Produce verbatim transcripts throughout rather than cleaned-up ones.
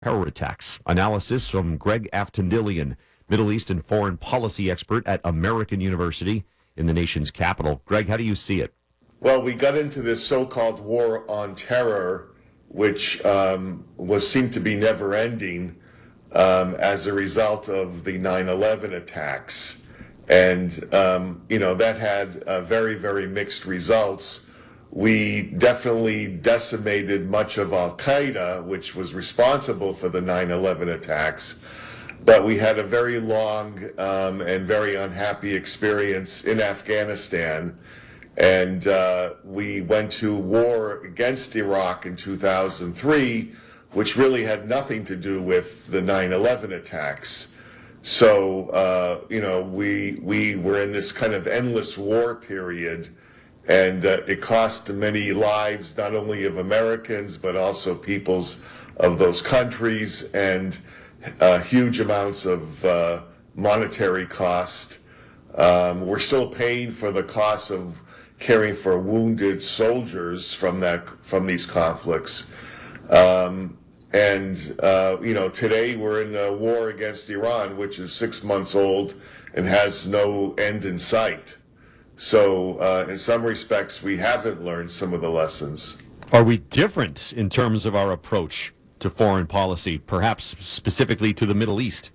terror attacks. Analysis from Greg Aftandilian, Middle East and foreign policy expert at American University in the nation's capital. Greg, how do you see it? Well, we got into this so-called war on terror, which um, was seemed to be never-ending um, as a result of the nine eleven attacks. And, um, you know, that had uh, very, very mixed results. We definitely decimated much of Al-Qaeda, which was responsible for the nine eleven attacks. But we had a very long um, and very unhappy experience in Afghanistan. And uh, we went to war against Iraq in two thousand three, which really had nothing to do with the nine eleven attacks. So, uh, you know, we, we were in this kind of endless war period. And uh, it cost many lives, not only of Americans, but also peoples of those countries, and uh, huge amounts of uh, monetary cost. Um, we're still paying for the cost of caring for wounded soldiers from that from these conflicts. Um, and, uh, you know, today we're in a war against Iran, which is six months old and has no end in sight. So, uh, in some respects, we haven't learned some of the lessons. Are we different in terms of our approach to foreign policy, perhaps specifically to the Middle East?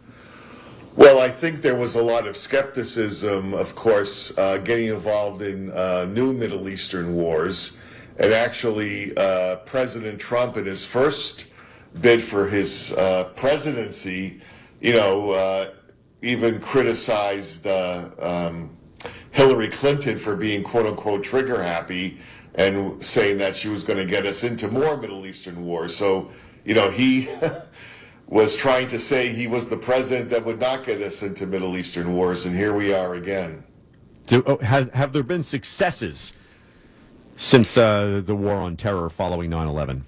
Well, I think there was a lot of skepticism, of course, uh, getting involved in uh, new Middle Eastern wars. And actually, uh, President Trump, in his first bid for his uh, presidency, you know, uh, even criticized uh, um, Hillary Clinton for being, quote unquote, trigger happy and saying that she was going to get us into more Middle Eastern wars. So, you know, he was trying to say he was the president that would not get us into Middle Eastern wars, and here we are again. Do, oh, have, have there been successes since uh, the war on terror following nine eleven?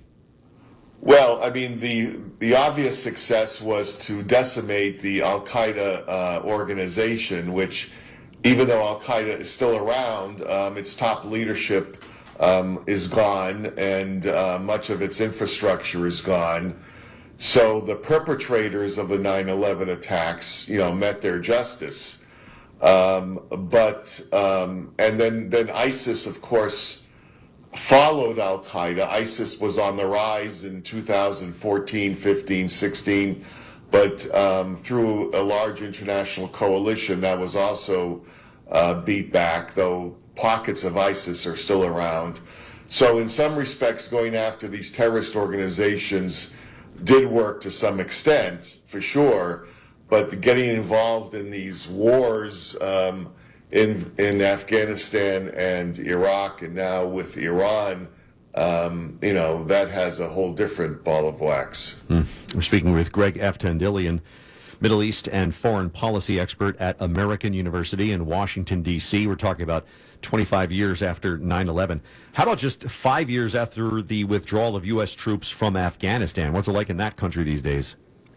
Well, I mean, the the obvious success was to decimate the Al-Qaeda uh, organization, which, even though Al-Qaeda is still around, um, its top leadership um, is gone, and uh, much of its infrastructure is gone. So the perpetrators of the nine eleven attacks, you know, met their justice. Um, but, um, and then, then ISIS, of course, followed Al-Qaeda. ISIS was on the rise in two thousand fourteen, fifteen, sixteen. But um, through a large international coalition, that was also uh, beat back, though pockets of ISIS are still around. So in some respects, going after these terrorist organizations did work to some extent, for sure, but the getting involved in these wars um, in, in Afghanistan and Iraq, and now with Iran, Um, you know, that has a whole different ball of wax. Hmm. We're speaking with Greg Aftandilian, Middle East and foreign policy expert at American University in Washington, D C We're talking about twenty-five years after nine eleven. How about just five years after the withdrawal of U S troops from Afghanistan? What's it like in that country these days?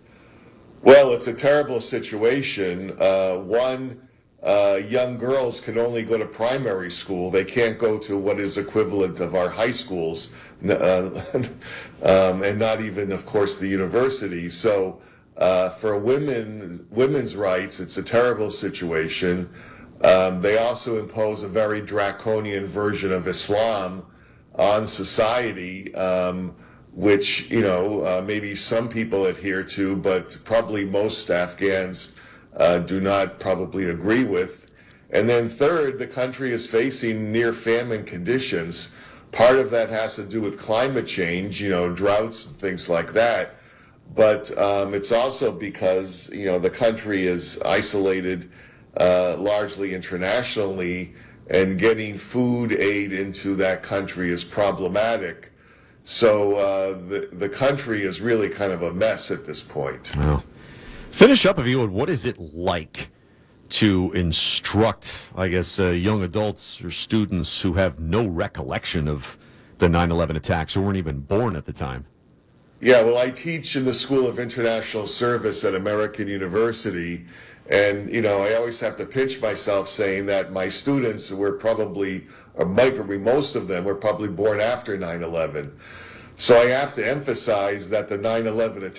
Well, it's a terrible situation. Uh, one, Uh, young girls can only go to primary school. They can't go to what is equivalent of our high schools, uh, um, and not even, of course, the university. So uh, for women, women's rights, it's a terrible situation. Um, they also impose a very draconian version of Islam on society, um, which, you know, uh, maybe some people adhere to, but probably most Afghans Uh, do not probably agree with. And then third, the country is facing near famine conditions. Part of that has to do with climate change, you know, droughts and things like that. But um, it's also because, you know, the country is isolated uh, largely internationally, and getting food aid into that country is problematic. So uh, the, the country is really kind of a mess at this point. Wow. Finish up, if you would. What is it like to instruct, I guess, uh, young adults or students who have no recollection of the nine eleven attacks, who weren't even born at the time? Yeah, well, I teach in the School of International Service at American University, and, you know, I always have to pinch myself saying that my students were probably, or might be most of them, were probably born after nine eleven. So I have to emphasize that the nine eleven